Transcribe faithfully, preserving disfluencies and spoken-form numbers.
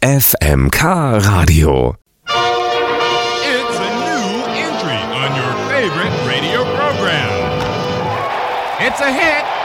F M K Radio. It's a new entry on your favorite radio program. It's a hit.